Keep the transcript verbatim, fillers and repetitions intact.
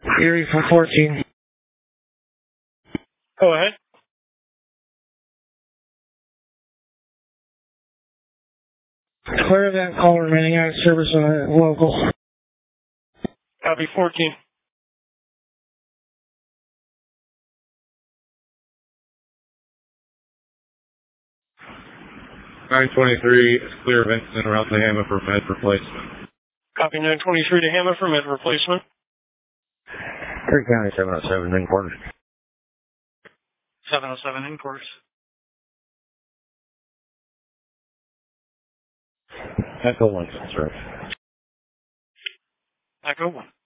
Erie for fourteen. Go ahead. Clear that caller remaining out of service on a local. Copy fourteen. nine twenty-three, clear Vincent around the Hammer for med replacement. Copy nine twenty-three to Hammer for med replacement. Erie County seven oh seven in course. seven oh seven in course. Echo one, sir. Echo one.